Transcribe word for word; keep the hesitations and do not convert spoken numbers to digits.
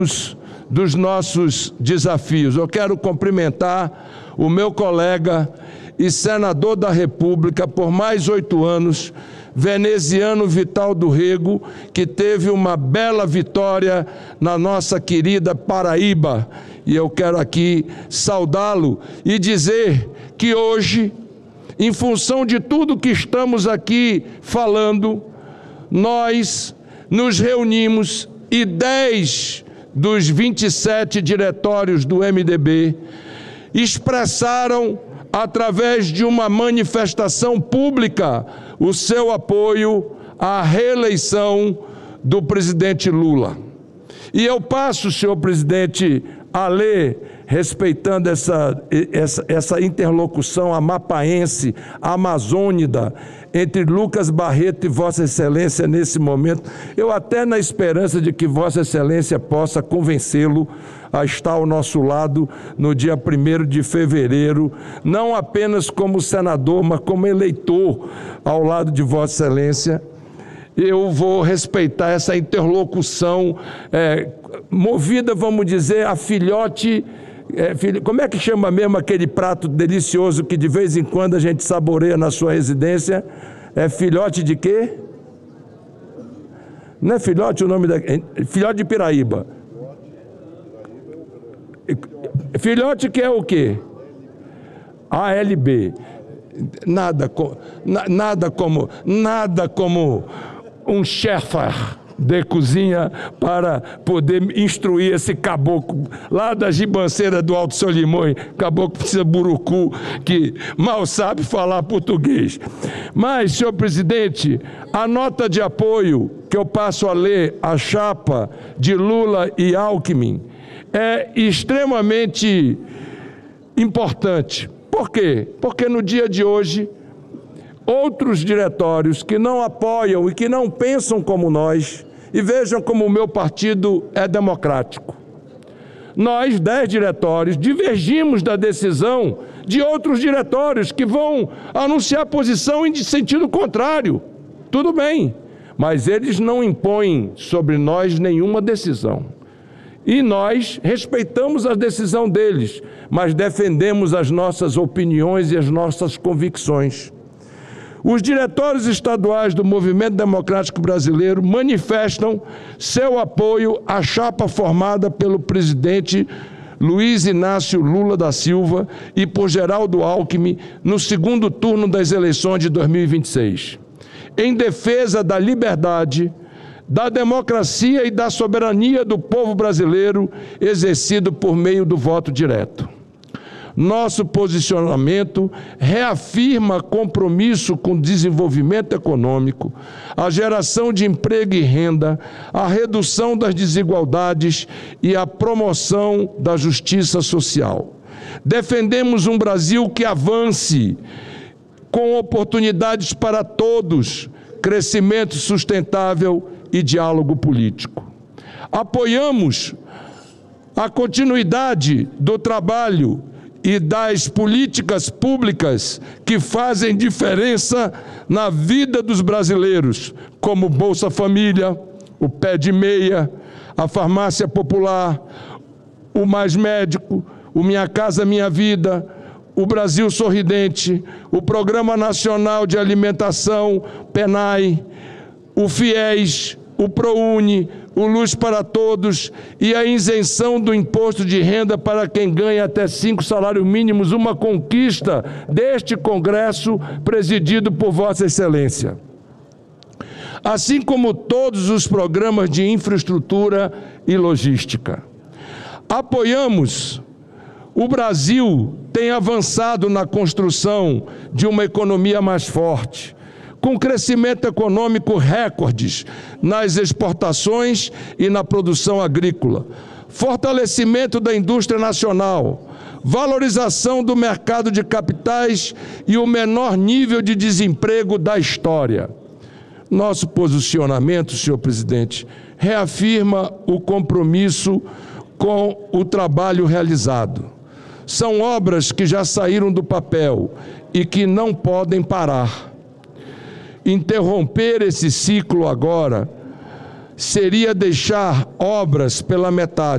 dos nossos desafios. Eu quero cumprimentar o meu colega e senador da República por mais oito anos, veneziano Vital do Rego, que teve uma bela vitória na nossa querida Paraíba. E eu quero aqui saudá-lo e dizer que hoje, em função de tudo que estamos aqui falando, nós nos reunimos e dez dos vinte e sete diretórios do M D B expressaram, através de uma manifestação pública, o seu apoio à reeleição do presidente Lula. E eu passo, senhor presidente, a ler, respeitando essa, essa, essa interlocução amapaense, amazônida, entre Lucas Barreto e Vossa Excelência nesse momento, eu até na esperança de que Vossa Excelência possa convencê-lo a estar ao nosso lado no dia primeiro de fevereiro, não apenas como senador, mas como eleitor ao lado de Vossa Excelência. Eu vou respeitar essa interlocução é, movida, vamos dizer, a filhote. É, filho, como é que chama mesmo aquele prato delicioso que de vez em quando a gente saboreia na sua residência? É filhote de quê? Não é filhote o nome da... É filhote de Piraíba. Filhote que é o quê? A L B. Nada, na, nada como... Nada como... um chefe de cozinha para poder instruir esse caboclo lá da gibanceira do Alto Solimões, caboclo que precisa burucu, que mal sabe falar português. Mas, senhor presidente, a nota de apoio que eu passo a ler à chapa de Lula e Alckmin é extremamente importante. Por quê? Porque no dia de hoje, outros diretórios que não apoiam e que não pensam como nós, e vejam como o meu partido é democrático. Nós, dez diretórios, divergimos da decisão de outros diretórios que vão anunciar posição em sentido contrário. Tudo bem, mas eles não impõem sobre nós nenhuma decisão. E nós respeitamos a decisão deles, mas defendemos as nossas opiniões e as nossas convicções. Os diretórios estaduais do Movimento Democrático Brasileiro manifestam seu apoio à chapa formada pelo presidente Luiz Inácio Lula da Silva e por Geraldo Alckmin no segundo turno das eleições de dois mil e vinte e seis, em defesa da liberdade, da democracia e da soberania do povo brasileiro exercido por meio do voto direto. Nosso posicionamento reafirma compromisso com o desenvolvimento econômico, a geração de emprego e renda, a redução das desigualdades e a promoção da justiça social. Defendemos um Brasil que avance, com oportunidades para todos, crescimento sustentável e diálogo político. Apoiamos a continuidade do trabalho e das políticas públicas que fazem diferença na vida dos brasileiros, como Bolsa Família, o Pé de Meia, a Farmácia Popular, o Mais Médico, o Minha Casa Minha Vida, o Brasil Sorridente, o Programa Nacional de Alimentação, PENAI, o FIES, o ProUni, o Luz para Todos e a isenção do imposto de renda para quem ganha até cinco salários mínimos, uma conquista deste Congresso presidido por Vossa Excelência. Assim como todos os programas de infraestrutura e logística. Apoiamos. O Brasil tem avançado na construção de uma economia mais forte, com crescimento econômico recordes nas exportações e na produção agrícola, fortalecimento da indústria nacional, valorização do mercado de capitais e o menor nível de desemprego da história. Nosso posicionamento, senhor presidente, reafirma o compromisso com o trabalho realizado. São obras que já saíram do papel e que não podem parar. Interromper esse ciclo agora seria deixar obras pela metade.